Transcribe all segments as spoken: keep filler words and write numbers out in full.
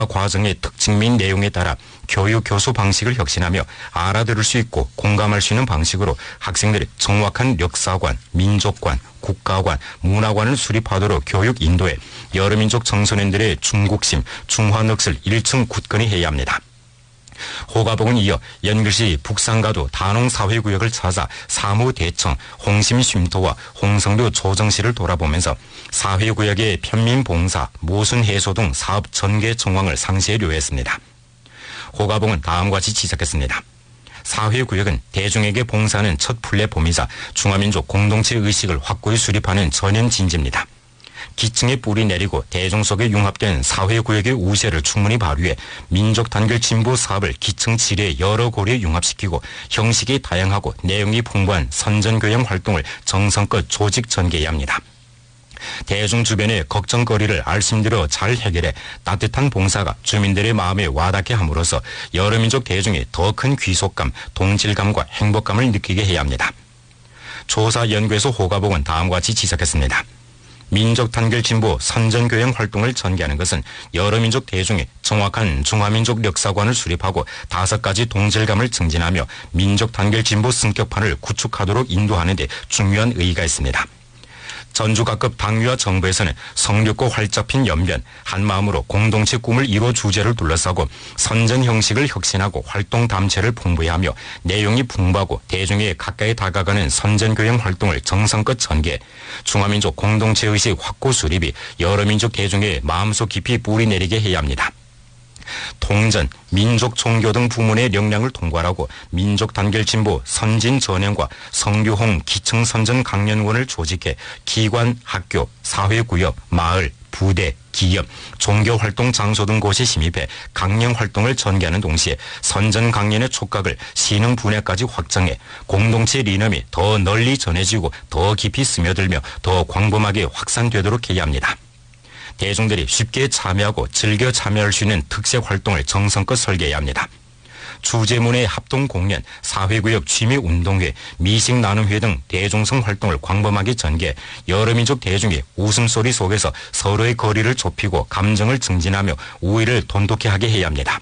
과정의 특징 및 내용에 따라 교육 교수 방식을 혁신하며 알아들을 수 있고 공감할 수 있는 방식으로 학생들이 정확한 역사관, 민족관, 국가관, 문화관을 수립하도록 교육 인도해 여러민족 청소년들의 중국심, 중화넋을 일층 굳건히 해야 합니다. 호가복은 이어 연길시 북산가도 단홍사회구역을 찾아 사무대청, 홍심쉼터와 홍성류 조정시를 돌아보면서 사회구역의 편민봉사, 모순해소 등 사업 전개 정황을 상세히 료했습니다. 호가복은 다음과 같이 지적했습니다. 사회구역은 대중에게 봉사하는 첫 플랫폼이자 중화민족 공동체 의식을 확고히 수립하는 전연진지입니다. 기층에 뿌리 내리고 대중 속에 융합된 사회구역의 우세를 충분히 발휘해 민족 단결 진보 사업을 기층 지뢰 여러 고리에 융합시키고 형식이 다양하고 내용이 풍부한 선전교양 활동을 정성껏 조직 전개해야 합니다. 대중 주변의 걱정거리를 알심대로 잘 해결해 따뜻한 봉사가 주민들의 마음에 와닿게 함으로써 여러 민족 대중이 더 큰 귀속감, 동질감과 행복감을 느끼게 해야 합니다. 조사연구에서 호가복은 다음과 같이 지적했습니다. 민족 단결 진보 선전교양 활동을 전개하는 것은 여러 민족 대중이 정확한 중화민족 역사관을 수립하고 다섯 가지 동질감을 증진하며 민족 단결 진보 승격판을 구축하도록 인도하는 데 중요한 의의가 있습니다. 전주 각급 당위와 정부에서는 성렵고 활짝 핀 연변, 한마음으로 공동체 꿈을 이뤄 주제를 둘러싸고 선전 형식을 혁신하고 활동 담체를 풍부히 하며 내용이 풍부하고 대중에 가까이 다가가는 선전교양 활동을 정성껏 전개, 중화민족 공동체의식 확고 수립이 여러 민족 대중의 마음속 깊이 뿌리내리게 해야 합니다. 통전, 민족 종교 등 부문의 역량을 통괄하고 민족 단결 진보 선진 전형과 성교홍 기층 선전 강연원을 조직해 기관, 학교, 사회구역, 마을, 부대, 기업, 종교활동 장소 등 곳에 심입해 강령 활동을 전개하는 동시에 선전 강연의 촉각을 시능 분야까지 확장해 공동체 리념이 더 널리 전해지고 더 깊이 스며들며 더 광범하게 확산되도록 해야 합니다. 대중들이 쉽게 참여하고 즐겨 참여할 수 있는 특색 활동을 정성껏 설계해야 합니다. 주제문의 합동공연, 사회구역 취미운동회, 미식나눔회 등 대중성 활동을 광범하게 전개 여러 민족 대중이 웃음소리 속에서 서로의 거리를 좁히고 감정을 증진하며 우애를 돈독히 하게 해야 합니다.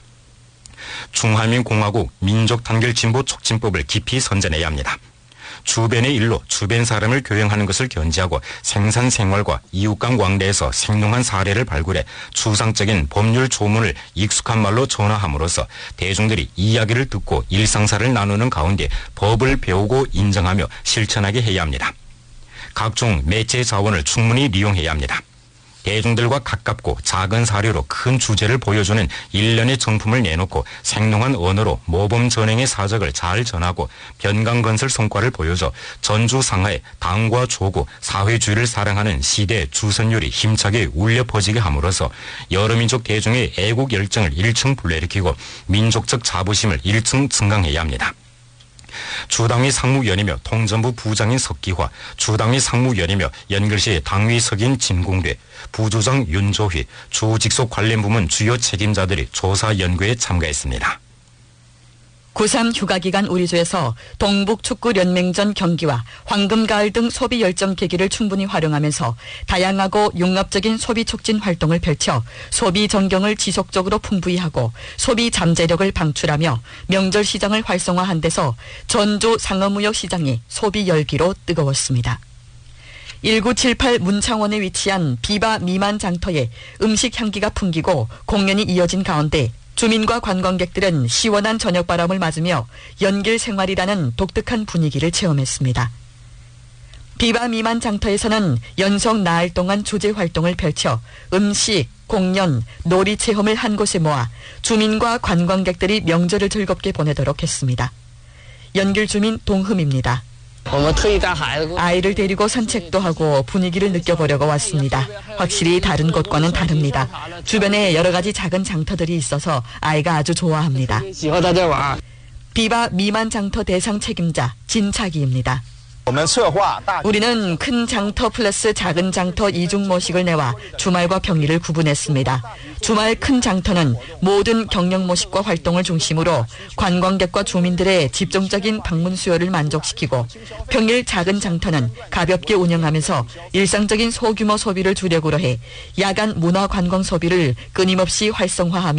중화민공화국 민족단결진보 촉진법을 깊이 선전해야 합니다. 주변의 일로 주변 사람을 교양하는 것을 견지하고 생산생활과 이웃간 왕래에서 생동한 사례를 발굴해 추상적인 법률 조문을 익숙한 말로 전화함으로써 대중들이 이야기를 듣고 일상사를 나누는 가운데 법을 배우고 인정하며 실천하게 해야 합니다. 각종 매체 자원을 충분히 이용해야 합니다. 대중들과 가깝고 작은 사료로 큰 주제를 보여주는 일련의 정품을 내놓고 생동한 언어로 모범 전행의 사적을 잘 전하고 변강건설 성과를 보여줘 전주 상하에 당과 조국, 사회주의를 사랑하는 시대 주선율이 힘차게 울려 퍼지게 함으로써 여러 민족 대중의 애국 열정을 일층 불러일으키고 민족적 자부심을 일층 증강해야 합니다. 주당위 상무연이며 통전부 부장인 석기화, 주당위 상무연이며 연결시 당위 석인 진공대, 부주장 윤조휘, 주직속 관련 부문 주요 책임자들이 조사 연구에 참가했습니다. 구삼 휴가기간 우리조에서 동북축구연맹전 경기와 황금가을 등 소비 열정 계기를 충분히 활용하면서 다양하고 융합적인 소비 촉진 활동을 펼쳐 소비 전경을 지속적으로 풍부히 하고 소비 잠재력을 방출하며 명절 시장을 활성화한 데서 전주 상어무역시장이 소비 열기로 뜨거웠습니다. 천구백칠십팔 문창원에 위치한 비바 미만 장터에 음식 향기가 풍기고 공연이 이어진 가운데 주민과 관광객들은 시원한 저녁바람을 맞으며 연길 생활이라는 독특한 분위기를 체험했습니다. 비바 미만 장터에서는 연속 나흘 동안 주제 활동을 펼쳐 음식, 공연, 놀이 체험을 한 곳에 모아 주민과 관광객들이 명절을 즐겁게 보내도록 했습니다. 연길 주민 동흠입니다. 아이를 데리고 산책도 하고 분위기를 느껴보려고 왔습니다. 확실히 다른 곳과는 다릅니다. 주변에 여러 가지 작은 장터들이 있어서 아이가 아주 좋아합니다. 비바 미만 장터 대상 책임자 진차기입니다. 우리는 큰 장터 플러스 작은 장터 이중 모식을 내와 주말과 평일을 구분했습니다. 주말 큰 장터는 모든 경영 모식과 활동을 중심으로 관광객과 주민들의 집중적인 방문 수요를 만족시키고, 평일 작은 장터는 가볍게 운영하면서 일상적인 소규모 소비를 주력으로 해 야간 문화 관광 소비를 끊임없이 활성화하며